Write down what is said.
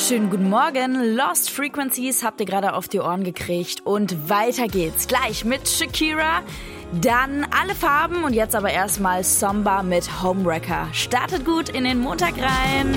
wunderschönen guten Morgen. Lost Frequencies habt ihr gerade auf die Ohren gekriegt und weiter geht's. Gleich mit Shakira, dann Alle Farben und jetzt aber erstmal Samba mit Homewrecker. Startet gut in den Montag rein.